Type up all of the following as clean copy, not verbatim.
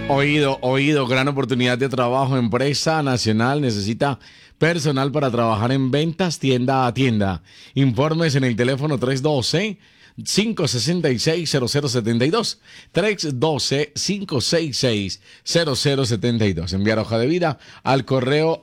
Oído, gran oportunidad de trabajo. Empresa nacional necesita personal para trabajar en ventas tienda a tienda. Informes en el teléfono 312-566-0072. 312-566-0072. Enviar hoja de vida al correo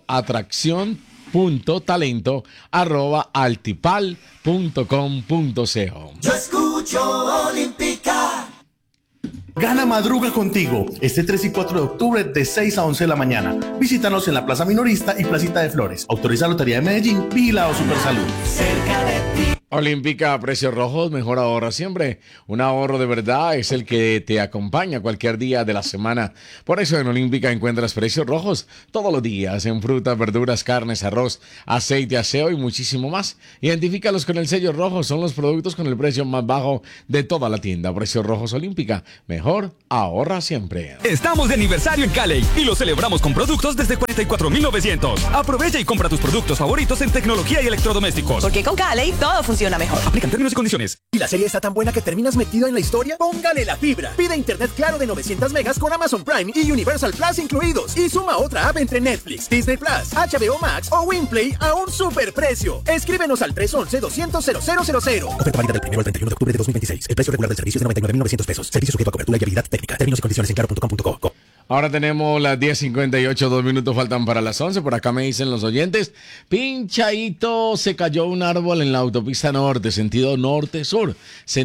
atracción.talento@altipal.com.co. Yo escucho Olímpica. Gana Madruga contigo, este 3 y 4 de octubre de 6 a 11 de la mañana. Visítanos en la Plaza Minorista y Placita de Flores. Autoriza Lotería de Medellín, vigilado Supersalud. Cerca de ti. Olímpica a precios rojos, mejor ahorra siempre. Un ahorro de verdad es el que te acompaña cualquier día de la semana. Por eso en Olímpica encuentras precios rojos todos los días en frutas, verduras, carnes, arroz, aceite, aseo y muchísimo más. Identifícalos con el sello rojo, son los productos con el precio más bajo de toda la tienda. Precios rojos Olímpica, mejor ahorra siempre. Estamos de aniversario en Cali y lo celebramos con productos desde 44.900. Aprovecha y compra tus productos favoritos en tecnología y electrodomésticos. Porque con Cali todo funciona mejor. Aplican términos y condiciones. ¿Y la serie está tan buena que terminas metido en la historia? ¡Póngale la fibra! Pide internet claro de 900 megas con Amazon Prime y Universal Plus incluidos. Y suma otra app entre Netflix, Disney Plus, HBO Max o Winplay a un superprecio. Escríbenos al 311-200-0000. Oferta válida del 1 al 31 de octubre de 2026. El precio regular del servicio es de 99.900 pesos. Servicio sujeto a cobertura y habilidad técnica. Términos y condiciones en claro.com.co. Ahora tenemos las 10:58, 2 minutos faltan para las 11. Por acá me dicen los oyentes, pinchadito, se cayó un árbol en la autopista norte, sentido norte-sur,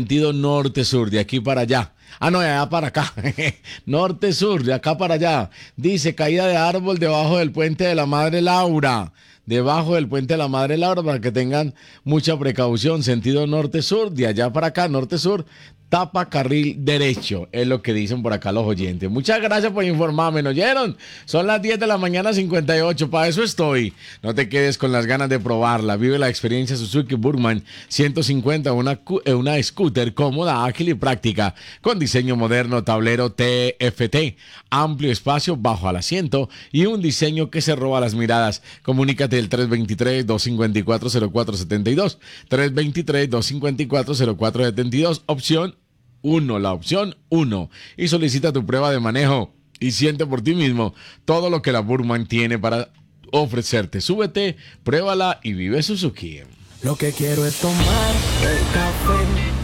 de aquí para allá. Ah, no, de allá para acá. Norte-sur, de acá para allá. Dice, caída de árbol debajo del puente de la Madre Laura. Debajo del puente de la Madre Laura, para que tengan mucha precaución. Sentido norte-sur, de allá para acá, norte-sur. Tapa carril derecho, es lo que dicen por acá los oyentes. Muchas gracias por informarme, ¿no oyeron? Son las 10 de la mañana 58, para eso estoy. No te quedes con las ganas de probarla. Vive la experiencia Suzuki Burman 150, una scooter cómoda, ágil y práctica, con diseño moderno, tablero TFT, amplio espacio bajo al asiento y un diseño que se roba las miradas. Comunícate el 323-254-0472, 323-254-0472, opción 1, la opción 1, y solicita tu prueba de manejo y siente por ti mismo todo lo que la Burman tiene para ofrecerte. Súbete, pruébala y vive Suzuki. Lo que quiero es tomar el café